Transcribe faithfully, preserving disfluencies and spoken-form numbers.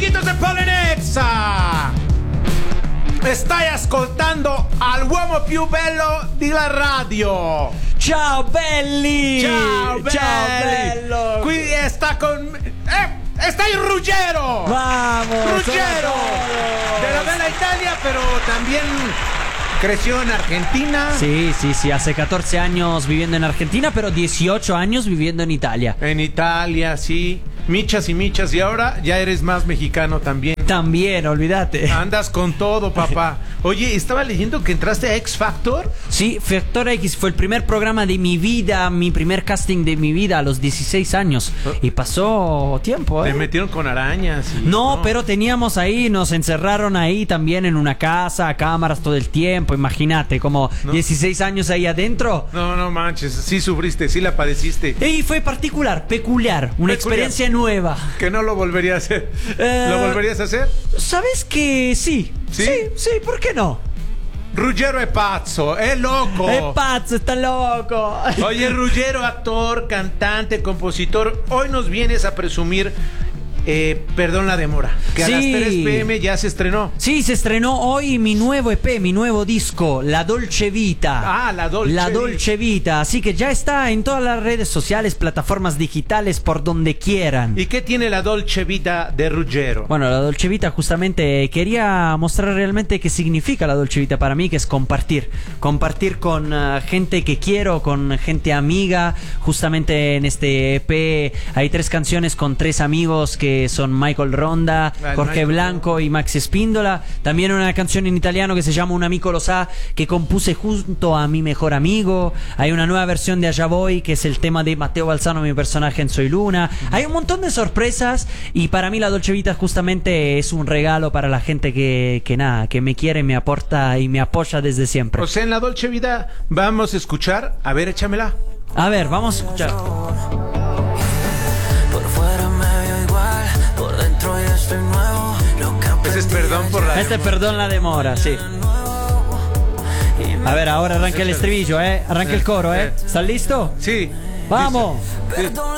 amiguitos de Pollenezza, stai ascoltando al uomo più bello della radio. Ciao belli! Ciao belli! Ciao bello! Qui sta con... Eh, está il Ruggero! Vamos! Ruggero! De la bella Italia, pero también creció en Argentina. Sí, sí, sí, hace catorce años viviendo en Argentina, pero dieciocho años viviendo en Italia. En Italia, sí. Michas y michas. Y ahora ya eres más mexicano también. También, olvídate. Andas con todo, papá. Oye, estaba leyendo que entraste a X Factor. Sí, Factor X fue el primer programa de mi vida, mi primer casting de mi vida a los dieciséis años. Y pasó tiempo, ¿eh? Te metieron con arañas. Y... No, no, pero teníamos ahí, nos encerraron ahí también en una casa, cámaras todo el tiempo. Imagínate, como no. dieciséis años ahí adentro. No, no manches, sí sufriste, sí la padeciste. Y fue particular, peculiar, una peculiar. experiencia nueva. Que no lo volvería a hacer. Eh, ¿Lo volverías a hacer? ¿Sabes que sí? Sí, sí, sí, ¿por qué no? Ruggero è pazzo, è loco. È pazzo, está loco. Oye, Ruggero, actor, cantante, compositor, hoy nos vienes a presumir Eh, perdón la demora, que sí. a las tres pe eme ya se estrenó. Sí, se estrenó hoy mi nuevo E P, mi nuevo disco, La Dolce Vita. Ah, La Dolce La Dolce Vita. Así que ya está en todas las redes sociales, plataformas digitales, por donde quieran. ¿Y qué tiene La Dolce Vita de Ruggero? Bueno, La Dolce Vita justamente quería mostrar realmente qué significa La Dolce Vita para mí, que es compartir. Compartir con uh, gente que quiero, con gente amiga. Justamente en este E P hay tres canciones con tres amigos que son Michael Ronda, ah, Jorge Michael. Blanco y Max Spindola. También una canción en italiano que se llama Un amico lo sa, que compuse junto a mi mejor amigo. Hay una nueva versión de Allá Voy, que es el tema de Matteo Balzano, mi personaje en Soy Luna. Hay un montón de sorpresas y para mí La Dolce Vita justamente es un regalo para la gente que, que nada, que me quiere, me aporta y me apoya desde siempre. O sea, en La Dolce Vita vamos a escuchar, a ver, échamela. A ver, vamos a escuchar. Ese es perdón por la Este es perdón la demora, sí. A ver, ahora arranca el estribillo, ¿eh? Arranca el coro, ¿eh? ¿Estás listo? Sí. ¡Vamos! Sí.